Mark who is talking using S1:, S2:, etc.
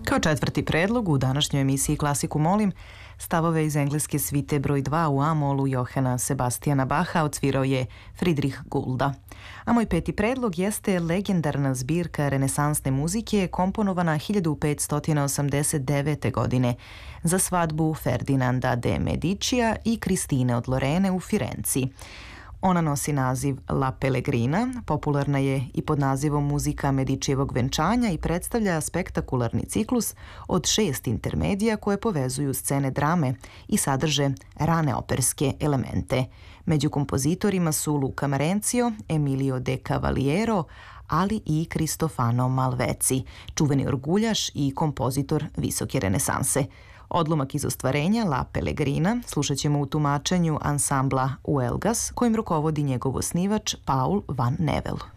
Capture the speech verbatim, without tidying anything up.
S1: Kao četvrti predlog u današnjoj emisiji Klasiku molim, stavove iz engleske svite broj dva u A-molu Johana Sebastijana Baha odsvirao je Friedrich Gulda. A moj peti predlog jeste legendarna zbirka renesansne muzike komponovana hiljadu petsto osamdeset devete. godine za svadbu Ferdinanda de Medicija i Kristine od Lorene u Firenci. Ona nosi naziv La Pellegrina, popularna je i pod nazivom Muzika Medičijevog venčanja i predstavlja spektakularni ciklus od šest intermedija koje povezuju scene drame i sadrže rane operske elemente. Među kompozitorima su Luca Marencio, Emilio de Cavaliero, ali i Cristofano Malveci, čuveni orguljaš i kompozitor visoke renesanse. Odlomak iz ostvarenja La Pellegrina slušat ćemo u tumačenju ansambla Uelgas, kojim rukovodi njegov osnivač Paul van Nevel.